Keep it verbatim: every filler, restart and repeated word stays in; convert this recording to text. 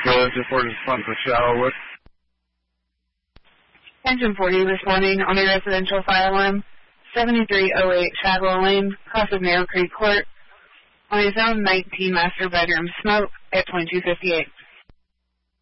Village report is one for Shadowwood. Engine forty responding on a residential fire alarm, seventy-three oh eight Shadwell Lane, cross of Narrow Creek Court, on a zone nineteen master bedroom smoke at twenty-two fifty-eight.